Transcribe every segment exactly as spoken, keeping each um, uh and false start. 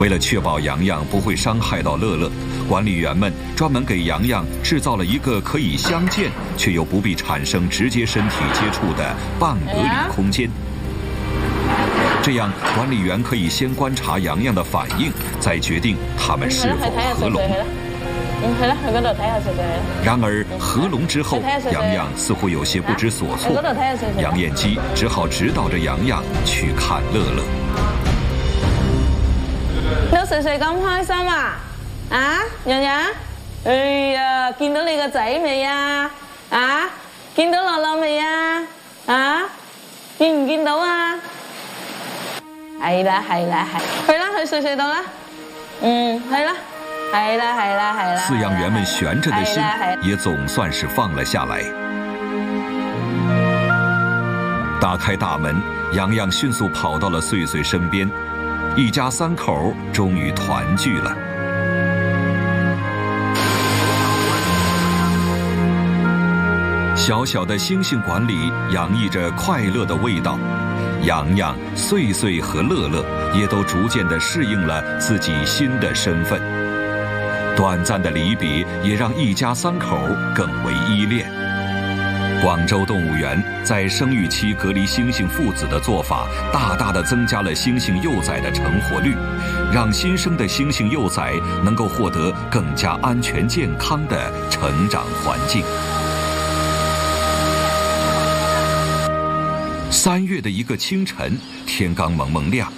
为了确保洋洋不会伤害到乐乐，管理员们专门给洋洋制造了一个可以相见却又不必产生直接身体接触的半隔离空间。这样，管理员可以先观察洋洋的反应，再决定他们是否合拢。然而合拢之后，洋洋似乎有些不知所措，杨彦基只好指导着洋洋去看乐樂。 都歲歲咁開心啊！啊，洋洋，哎呀，見到你個仔未啊？啊，見到樂樂未啊？啊，見唔見到啊？係啦係啦係，去啦去歲歲度啦，嗯，去啦。係啦係啦係啦， 饲養員們懸着的心也總算是放了下來。打開大門，洋洋迅速跑到了穗穗身邊，一家三口終於團聚了。小小的星星館裡洋溢着快樂的味道，洋洋、穗穗和樂樂也都逐漸地適應了自己新的身份。短暫的離別也讓一家三口更為依戀。廣州動物園在生育期隔離猩猩父子的做法，大大地增加了猩猩幼崽的成活率，讓新生的猩猩幼崽能夠獲得更加安全健康的成長環境。三月的一個清晨，天剛蒙蒙亮。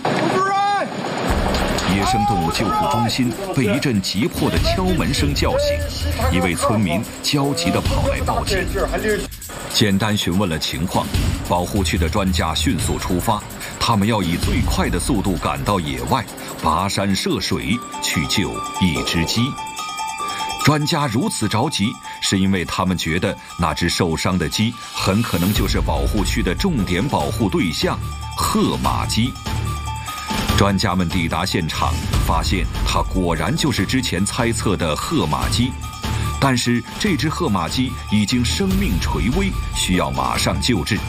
野生動物救護中心被一陣急迫的敲門聲叫醒，一位村民焦急地跑來報警。簡單詢問了情況，保護區的專家迅速出發，他們要以最快的速度趕到野外，跋山涉水去救一隻雞。專家如此着急，是因為他們覺得那隻受傷的雞很可能就是保護區的重點保護對象——褐馬雞。專家們抵達現場，發現它果然就是之前猜測的褐馬雞，但是這隻褐馬雞已經生命垂危，需要馬上救治。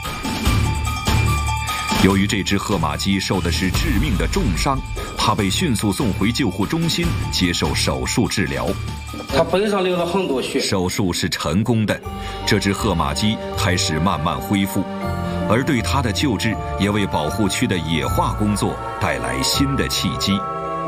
由於這隻褐馬雞受的是致命的重傷，它被迅速送回救護中心接受手術治療。 它背上流了很多血。 手術是成功的，這隻褐馬雞開始慢慢恢復。而對它的救治也為保護區的野化工作帶來新的契機。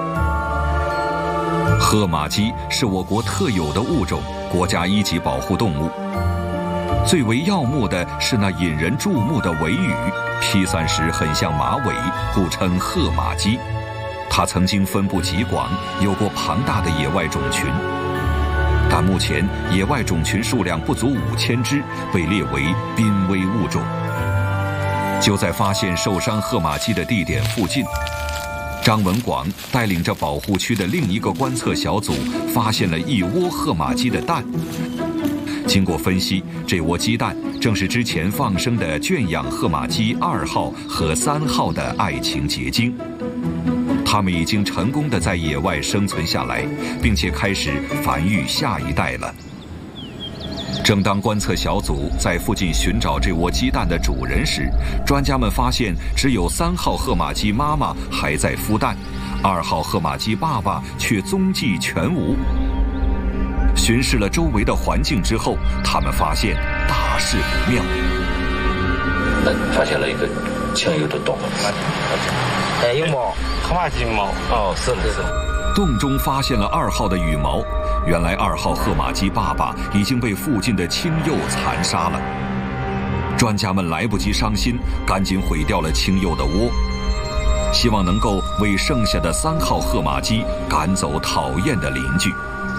褐馬雞是我國特有的物種，國家一級保護動物。最為耀目的是那引人注目的尾羽，披散時很像馬尾，故稱褐馬雞。它曾經分布極廣，有過龐大的野外種群。但目前野外種群數量不足五千隻，被列為瀕危物種。就在發現受傷褐馬雞的地點附近，張文廣帶領着保護區的另一個觀測小組，發現了一窩褐馬雞的蛋。經過分析，這窩雞蛋正是之前放生的圈養褐馬雞二號和三號的愛情結晶。它們已經成功地在野外生存下來，並且開始繁育下一代了。正當觀測小組在附近尋找這窩雞蛋的主人時，專家們發現只有三號褐馬雞媽媽還在孵蛋，二號褐馬雞爸爸卻蹤跡全無。巡視了周圍的環境之後，他們發現大事不妙。 發現了一個青油的洞， 哎，有毛，褐馬雞毛。 哦，是的，是的。 洞中發現了二號的羽毛。原來二號褐馬雞爸爸已經被附近的青幼殘殺了。專家們來不及傷心，趕緊毀掉了青幼的窩，希望能夠為剩下的三號褐馬雞趕走討厭的鄰居。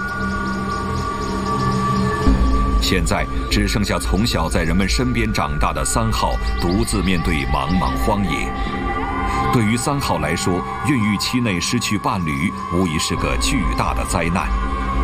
現在只剩下從小在人們身邊長大的三號獨自面對茫茫荒野。對於三號來說，孕育期內失去伴侶無疑是個巨大的災難。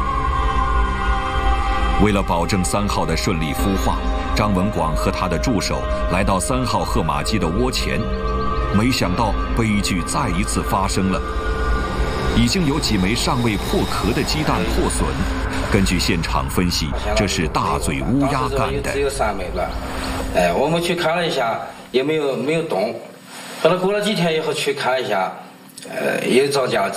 為了保證三號的順利孵化，張文廣和他的助手來到三號褐馬雞的窩前，沒想到悲劇再一次發生了。已經有幾枚尚未破殼的雞蛋破損，根據現場分析，這是大嘴烏鴉幹的。 只有三枚了，哎，我們去看了一下，也沒有沒有動。後來過了幾天以後去看一下，呃，也造假。